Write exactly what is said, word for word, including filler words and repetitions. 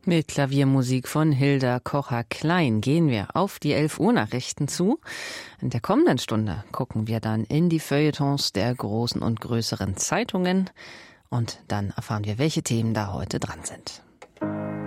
Mit Klaviermusik von Hilda Kocher-Klein gehen wir auf die elf Uhr Nachrichten zu. In der kommenden Stunde gucken wir dann in die Feuilletons der großen und größeren Zeitungen und dann erfahren wir, welche Themen da heute dran sind.